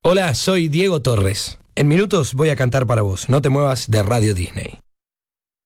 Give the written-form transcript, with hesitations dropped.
Hola, soy Diego Torres. En minutos voy a cantar para vos. No te muevas de Radio Disney.